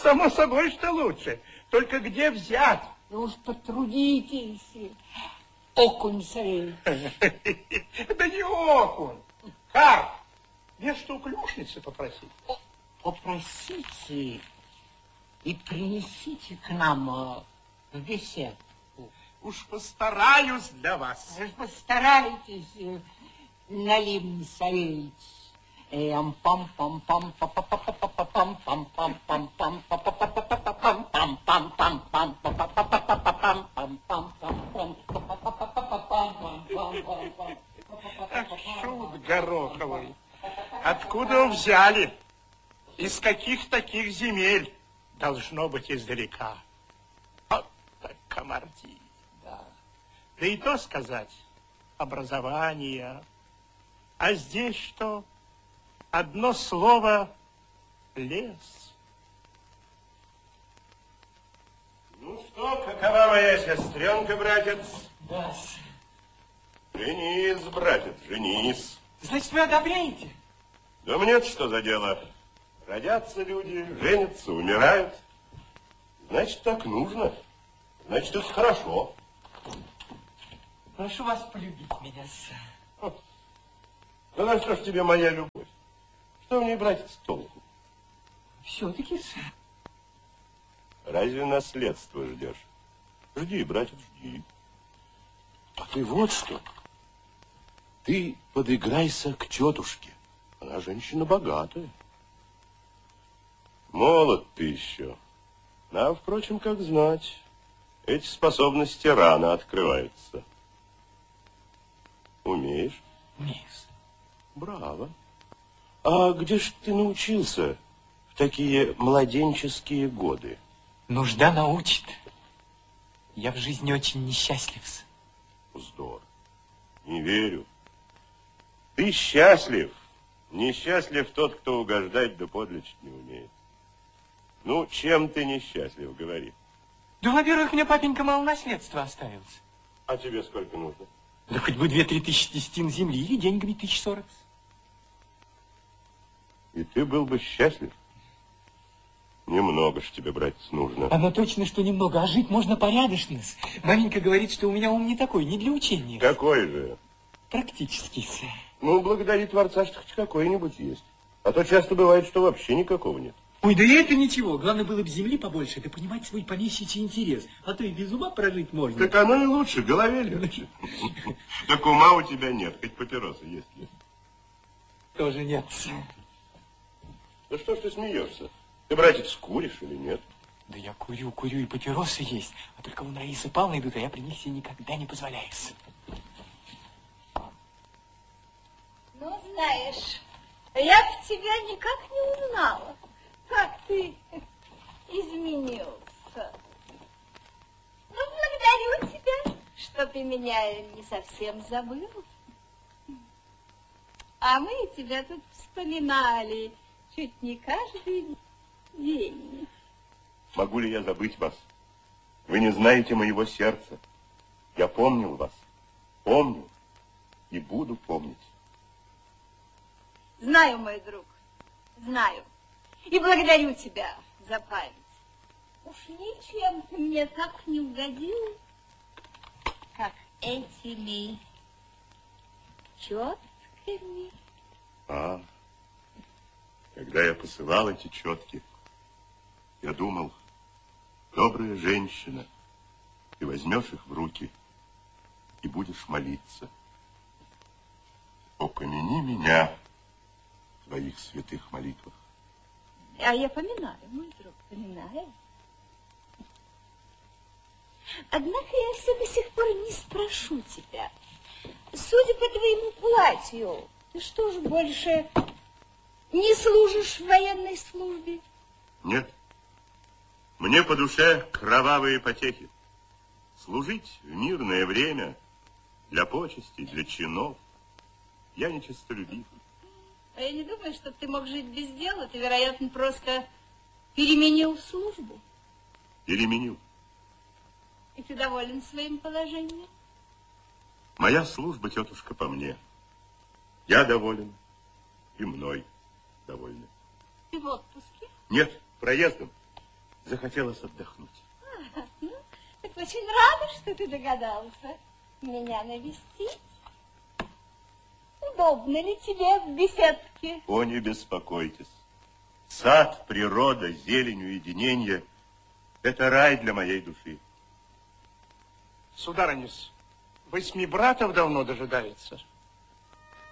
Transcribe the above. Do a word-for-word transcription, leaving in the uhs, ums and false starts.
Само собой, что лучше. Только где взять? Ну уж потрудитесь, окунь Савельич. Да не окунь. Карп, вместо уклюшницы попросить. Попросите и принесите к нам в беседку. Уж постараюсь для вас. Уж постарайтесь, Налим Савельич. Пам пам пам пам пам пам пам пам пам пам пам пам пам пам пам пам. Шут гороховый. Откуда взяли? Из каких таких земель? Должно быть издалека. Вот так комарди. Да. Да и то сказать, образование. А здесь что? Одно слово — лес. Ну что, какова моя сестренка, братец? Да. Женись, братец, женись. Значит, вы одобряете? Да мне-то что за дело? Родятся люди, женятся, умирают. Значит, так нужно. Значит, это хорошо. Прошу вас полюбить меня. Да на что ж тебе моя любовь? Что в ней, братец, толку? Все-таки, разве наследство ждешь? Жди, братец, жди. А ты вот что. Ты подыграйся к тетушке. Она женщина богатая. Молод ты еще. А, впрочем, как знать, эти способности рано открываются. Умеешь? Умею. Браво. А где ж ты научился в такие младенческие годы? Нужда научит. Я в жизни очень несчастлив. Вздор. Не верю. Ты счастлив. Несчастлив тот, кто угождать да подлечить не умеет. Ну, чем ты несчастлив, говори. Да, во-первых, мне папенька мало наследства оставился. А тебе сколько нужно? Да хоть бы две-три тысячи десятин земли или деньгами тысяч сорок. И ты был бы счастлив? Немного ж тебе, братец, нужно. Оно точно, что немного, а жить можно порядочно. Маменька говорит, что у меня ум не такой, не для учения. Какой же? Практический. Ну, благодари Творца, что хоть какой-нибудь есть. А то часто бывает, что вообще никакого нет. Ой, да и это ничего. Главное было бы земли побольше, да понимать свой помещичий интерес. А то и без ума прожить можно. Так оно и лучше, голове легче. Так ума у тебя нет, хоть папиросы есть ли? Тоже нет. Да что ж ты смеешься? Ты, братец, куришь или нет? Да я курю, курю, и папиросы есть. А только вон Раиса Павловна идут, а я при них себе никогда не позволяю. Ну, знаешь, я б тебя никак не узнала. Как ты изменился. Ну, благодарю тебя, что ты меня не совсем забыл. А мы тебя тут вспоминали чуть не каждый день. Могу ли я забыть вас? Вы не знаете моего сердца. Я помнил вас, помню и буду помнить. Знаю, мой друг, знаю. И благодарю тебя за память. Уж ничем ты мне так не угодил, как этими четками. А, когда я посылал эти четки, я думал, добрая женщина, ты возьмешь их в руки и будешь молиться. Упомяни меня в твоих святых молитвах. А я поминаю, мой друг, поминаю. Однако я все до сих пор не спрошу тебя. Судя по твоему платью, ты что ж больше не служишь в военной службе? Нет. Мне по душе кровавые потехи. Служить в мирное время для почестей, для чинов. Я нечестолюбив. А я не думаю, что ты мог жить без дела. Ты, вероятно, просто переменил службу. Переменил. И ты доволен своим положением? Моя служба, тетушка, по мне. Я доволен, и мной довольны. Ты в отпуске? Нет, проездом. захотелось отдохнуть. А, ну, так очень рада, что ты догадался меня навестить. Удобно ли тебе в беседке? О, не беспокойтесь. Сад, природа, зелень, уединение — это рай для моей души. Сударыня, восьми братов давно дожидается.